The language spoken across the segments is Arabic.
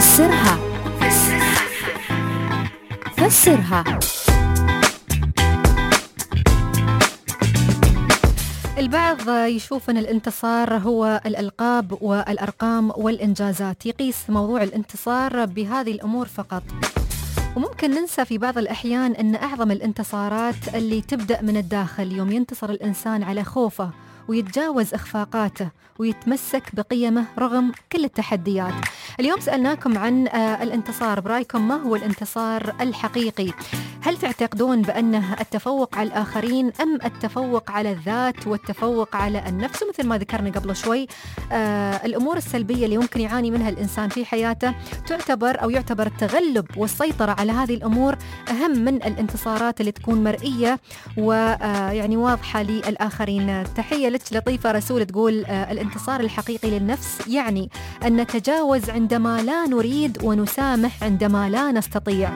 فسرها. البعض يشوف أن الانتصار هو الألقاب والأرقام والإنجازات، يقيس موضوع الانتصار بهذه الأمور فقط، وممكن ننسى في بعض الأحيان أن أعظم الانتصارات اللي تبدأ من الداخل، يوم ينتصر الإنسان على خوفه ويتجاوز إخفاقاته ويتمسك بقيمه رغم كل التحديات. اليوم سألناكم عن الانتصار، برأيكم ما هو الانتصار الحقيقي؟ هل تعتقدون بأنه التفوق على الآخرين أم التفوق على الذات والتفوق على النفس؟ مثل ما ذكرنا قبل شوي، الأمور السلبية اللي ممكن يعاني منها الإنسان في حياته يعتبر التغلب والسيطرة على هذه الأمور أهم من الانتصارات اللي تكون مرئية ويعني واضحة للآخرين. تحية لك لطيفة رسول تقول الانتصار الحقيقي للنفس يعني أن نتجاوز عندما لا نريد ونسامح عندما لا نستطيع.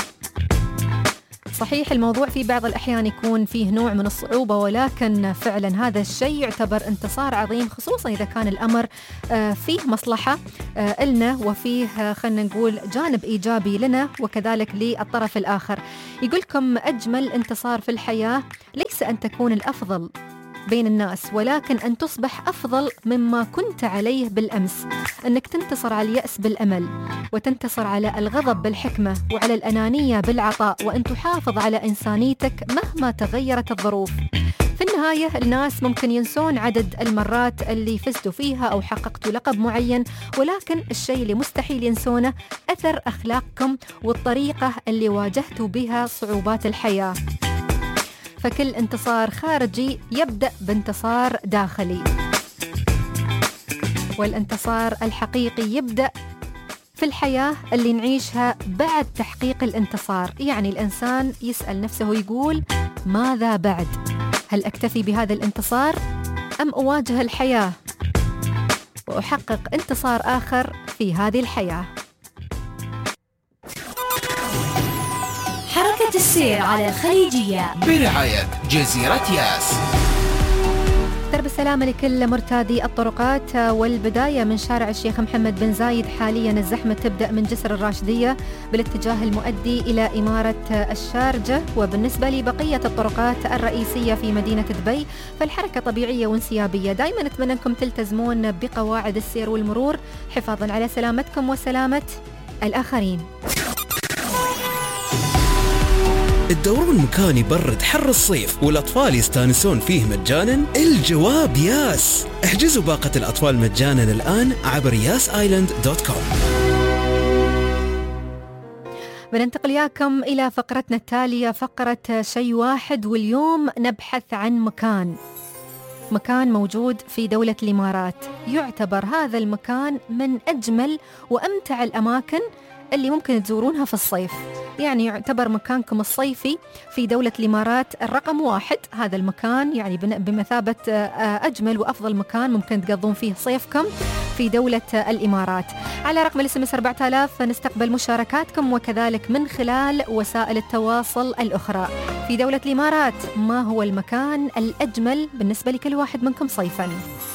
صحيح الموضوع في بعض الأحيان يكون فيه نوع من الصعوبة، ولكن فعلا هذا الشيء يعتبر انتصار عظيم، خصوصا إذا كان الأمر فيه مصلحة لنا وفيه خلنا نقول جانب إيجابي لنا وكذلك للطرف الآخر. يقولكم أجمل انتصار في الحياة ليس أن تكون الأفضل بين الناس، ولكن أن تصبح أفضل مما كنت عليه بالأمس، أنك تنتصر على اليأس بالأمل، وتنتصر على الغضب بالحكمة، وعلى الأنانية بالعطاء، وأن تحافظ على إنسانيتك مهما تغيرت الظروف. في النهاية الناس ممكن ينسون عدد المرات اللي فزتوا فيها أو حققتوا لقب معين، ولكن الشيء اللي مستحيل ينسونه أثر أخلاقكم والطريقة اللي واجهتوا بها صعوبات الحياة. فكل انتصار خارجي يبدأ بانتصار داخلي، والانتصار الحقيقي يبدأ في الحياة اللي نعيشها بعد تحقيق الانتصار. يعني الإنسان يسأل نفسه ويقول ماذا بعد؟ هل أكتفي بهذا الانتصار أم أواجه الحياة وأحقق انتصار آخر في هذه الحياة؟ حركة السير على الخليجية برعاية جزيرة ياس. درب السلامة لكل مرتادي الطرقات. والبداية من شارع الشيخ محمد بن زايد. حاليا الزحمة تبدأ من جسر الراشدية بالاتجاه المؤدي إلى إمارة الشارجة، وبالنسبة لبقية الطرقات الرئيسية في مدينة دبي فالحركة طبيعية وانسيابية. دائما نتمنى أنكم تلتزمون بقواعد السير والمرور حفاظا على سلامتكم وسلامة الآخرين. تدورون مكان يبرد حر الصيف والأطفال يستانسون فيه مجانا؟ الجواب ياس. احجزوا باقة الأطفال مجانا الآن عبر yasisland.com. بننتقل ياكم إلى فقرتنا التالية، فقرة شيء واحد، واليوم نبحث عن مكان موجود في دولة الإمارات. يعتبر هذا المكان من أجمل وأمتع الأماكن اللي ممكن تزورونها في الصيف، يعني يعتبر مكانكم الصيفي في دولة الإمارات الرقم 1. هذا المكان يعني بمثابة أجمل وأفضل مكان ممكن تقضون فيه صيفكم في دولة الإمارات. على رقم الSMS 4000 نستقبل مشاركاتكم، وكذلك من خلال وسائل التواصل الأخرى. في دولة الإمارات ما هو المكان الأجمل بالنسبة لكل واحد منكم صيفاً؟